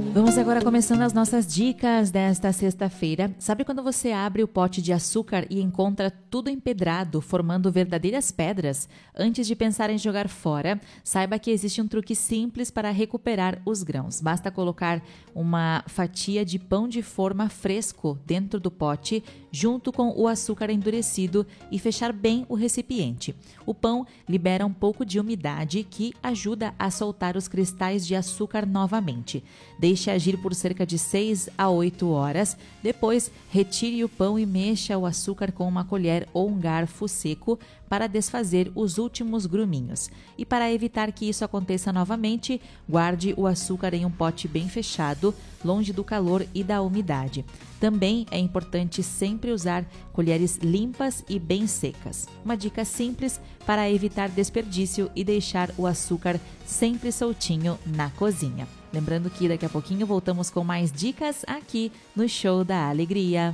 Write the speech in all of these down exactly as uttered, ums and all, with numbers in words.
Vamos agora começando as nossas dicas desta sexta-feira. Sabe quando você abre o pote de açúcar e encontra tudo empedrado, formando verdadeiras pedras? Antes de pensar em jogar fora, saiba que existe um truque simples para recuperar os grãos. Basta colocar uma fatia de pão de forma fresco dentro do pote, junto com o açúcar endurecido, e fechar bem o recipiente. O pão libera um pouco de umidade que ajuda a soltar os cristais de açúcar novamente. Deixe agir por cerca de seis a oito horas. Depois, retire o pão e mexa o açúcar com uma colher ou um garfo seco para desfazer os últimos gruminhos. E para evitar que isso aconteça novamente, guarde o açúcar em um pote bem fechado, longe do calor e da umidade. Também é importante sempre usar colheres limpas e bem secas. Uma dica simples para evitar desperdício e deixar o açúcar sempre soltinho na cozinha. Lembrando que daqui a pouquinho voltamos com mais dicas aqui no Show da Alegria.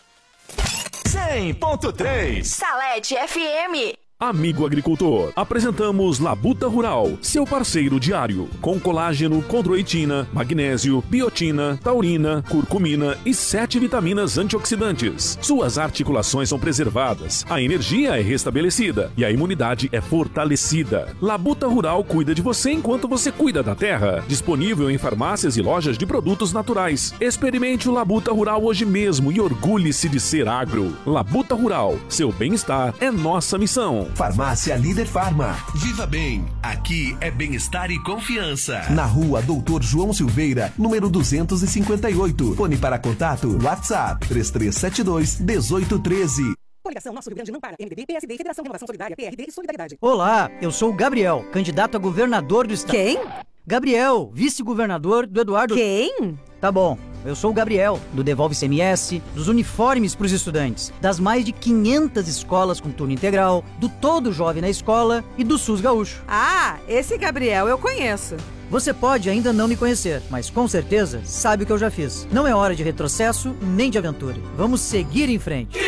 cem ponto três Salete F M. Amigo agricultor, apresentamos Labuta Rural, seu parceiro diário, com colágeno, condroitina, magnésio, biotina, taurina, curcumina e sete vitaminas antioxidantes. Suas articulações são preservadas, a energia é restabelecida e a imunidade é fortalecida. Labuta Rural cuida de você enquanto você cuida da terra. Disponível em farmácias e lojas de produtos naturais. Experimente o Labuta Rural hoje mesmo e orgulhe-se de ser agro. Labuta Rural, seu bem-estar é nossa missão. Farmácia Líder Farma. Viva bem, aqui é bem-estar e confiança. Na rua Doutor João Silveira, número duzentos e cinquenta e oito. Fone para contato, WhatsApp três três sete dois, um oito um três. Coligação Nosso Rio Grande não para. M D B, P S D, Federação Renovação Solidária, P R D e Solidariedade. Olá, eu sou o Gabriel, candidato a governador do estado. Quem? Gabriel, vice-governador do Eduardo... Quem? Tá bom, eu sou o Gabriel, do Devolve I C M S, dos uniformes para os estudantes, das mais de quinhentas escolas com turno integral, do Todo Jovem na Escola e do SUS Gaúcho. Ah, esse Gabriel eu conheço. Você pode ainda não me conhecer, mas com certeza sabe o que eu já fiz. Não é hora de retrocesso nem de aventura. Vamos seguir em frente.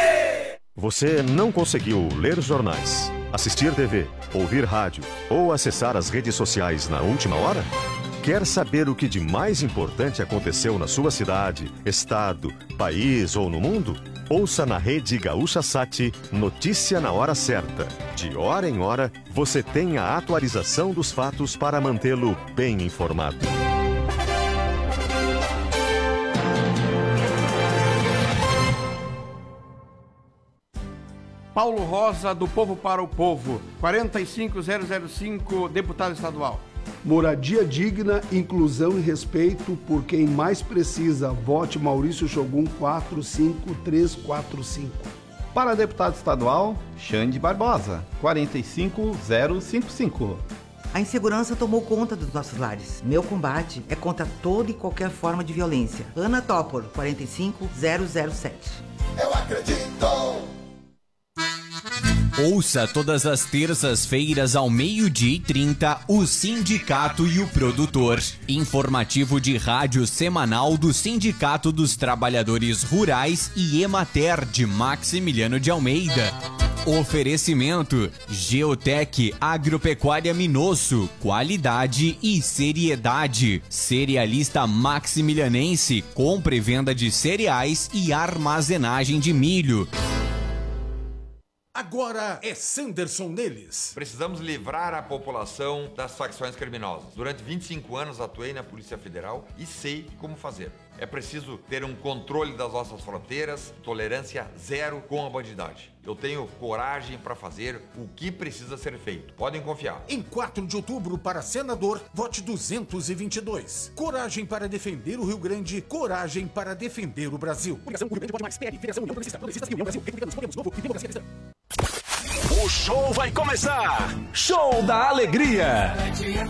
Você não conseguiu ler jornais, assistir T V, ouvir rádio ou acessar as redes sociais na última hora? Quer saber o que de mais importante aconteceu na sua cidade, estado, país ou no mundo? Ouça na Rede Gaúcha Sat Notícia na Hora Certa. De hora em hora, você tem a atualização dos fatos para mantê-lo bem informado. Paulo Rosa, do Povo para o Povo, quatro cinco zero zero cinco, deputado estadual. Moradia digna, inclusão e respeito por quem mais precisa. Vote Maurício Shogun quatro cinco três quatro cinco. Para deputado estadual, Xande Barbosa, quatro cinco zero cinco cinco. A insegurança tomou conta dos nossos lares. Meu combate é contra toda e qualquer forma de violência. Ana Topor, quatro cinco zero zero sete. Eu acredito! Ouça todas as terças-feiras ao meio-dia e trinta o Sindicato e o Produtor. Informativo de rádio semanal do Sindicato dos Trabalhadores Rurais e Emater de Maximiliano de Almeida. Oferecimento Geotec Agropecuária Minosso, qualidade e seriedade. Cerealista Maximilianense, compra e venda de cereais e armazenagem de milho. Agora é Sanderson neles. Precisamos livrar a população das facções criminosas. Durante vinte e cinco anos atuei na Polícia Federal e sei como fazer. É preciso ter um controle das nossas fronteiras, tolerância zero com a bandidagem. Eu tenho coragem para fazer o que precisa ser feito. Podem confiar. Em quatro de outubro, para senador, vote duzentos e vinte e dois. Coragem para defender o Rio Grande, coragem para defender o Brasil. Coligação Rio Grande Pode Mais, P L, Federação União Progressista, Progressistas e União Brasil, Republicanos, Podemos, Novo e Democracia Cristã. O show vai começar! Show da Alegria!